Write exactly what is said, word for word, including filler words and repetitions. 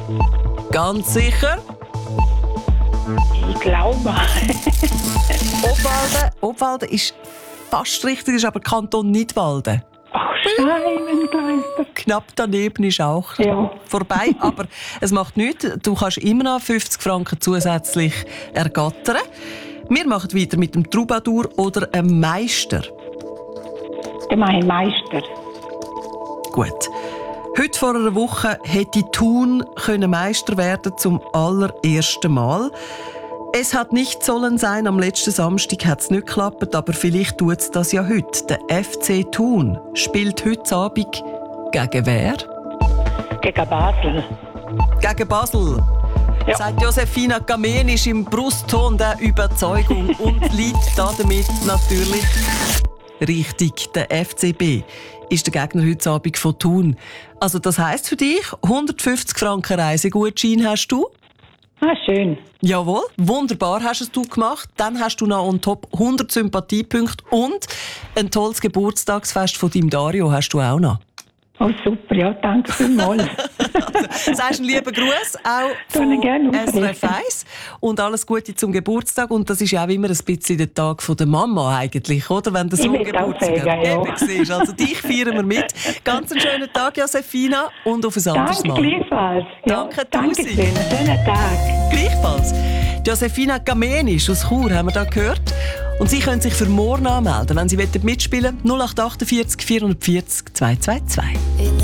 Ganz sicher? Ich glaube. Obwalden. Obwalden ist fast richtig, ist aber Kanton Nidwalden. Ach, Scheibenkleister. Knapp daneben ist auch Ja. vorbei, aber es macht nichts. Du kannst immer noch fünfzig Franken zusätzlich ergattern. Wir machen weiter mit dem Troubadour oder einem Meister. Der mein Meister. Gut. Heute vor einer Woche hätte Thun können Meister werden zum allerersten Mal. Es hat nicht sollen sein, am letzten Samstag hat es nicht geklappt, aber vielleicht tut es das ja heute. Der F C Thun spielt heute Abend gegen wer? Gegen Basel. Gegen Basel. Ja. Sagt Josefina Gamenisch im Brustton der Überzeugung und liegt damit natürlich richtig. Der F C B ist der Gegner heute Abend von Thun. Also das heisst für dich, hundertfünfzig Franken Reisegutschein hast du? Ah, schön. Jawohl, wunderbar hast es du gemacht. Dann hast du noch on top hundert Sympathiepunkte und ein tolles Geburtstagsfest von deinem Dario hast du auch noch. Oh, super, ja, danke vielmals. Sagst einen lieben Gruß auch Kann ich gerne von S R F ausrichten. eins und alles Gute zum Geburtstag. Und das ist ja auch immer ein bisschen der Tag von der Mama eigentlich, oder? Wenn der Ich Sohn will's auch Geburtstag sagen, hat. ja. Eben, siehst du. Also dich feiern wir mit. Ganz einen schönen Tag, Josefina, und auf ein anderes Danke Mal. gleichfalls. Ja, Danke, danke Tusi. schön. Schönen Tag. Gleichfalls. Josefina Gamenisch aus Chur haben wir da gehört. Und Sie können sich für morgen anmelden, wenn Sie mitspielen wollen. null acht acht vier vierhundertvierzig zweihundertzweiundzwanzig.